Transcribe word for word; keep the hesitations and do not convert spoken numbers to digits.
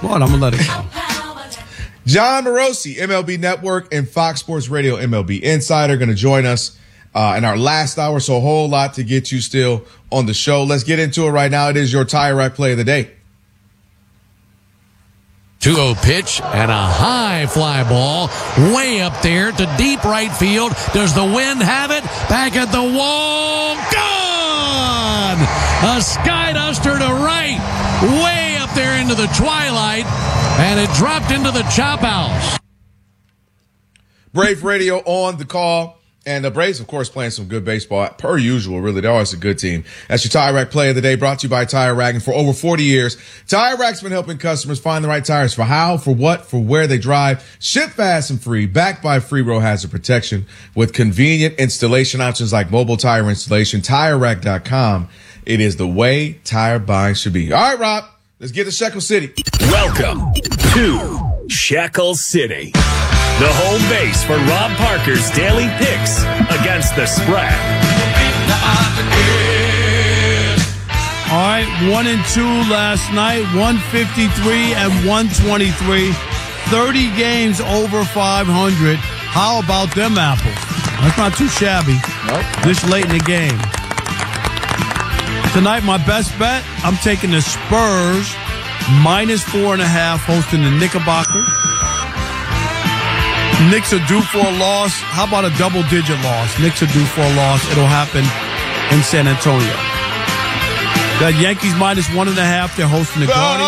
What? I'm going to let it go. John Morosi, M L B Network and Fox Sports Radio M L B Insider, going to join us uh, in our last hour. So a whole lot to get you still on the show. Let's get into it right now. It is your Tire Rack play of the day. two oh pitch and a high fly ball way up there to deep right field. Does the wind have it? Back at the wall. Gone! A sky duster to right. Way up there into the twilight. And it dropped into the chop house. Brave Radio on the call. And the Braves, of course, playing some good baseball per usual. Really, they're always a good team. That's your Tire Rack play of the day, brought to you by Tire Rack. And for over forty years, Tire Rack's been helping customers find the right tires for how, for what, for where they drive. Ship fast and free, backed by free road hazard protection with convenient installation options like mobile tire installation. Tire Rack dot com. It is the way tire buying should be. All right, Rob, let's get to Shekel City. Welcome to Shekel City, the home base for Rob Parker's daily picks against the spread. All right, one and two last night, one fifty-three and one twenty-three. thirty games over five hundred. How about them apples? That's not too shabby. Nope. This late in the game. Tonight, my best bet, I'm taking the Spurs minus four and a half hosting the Knickerbockers. Knicks are due for a loss. How about a double-digit loss? Knicks are due for a loss. It'll happen in San Antonio. That Yankees minus one and a half. They're hosting the Guardians.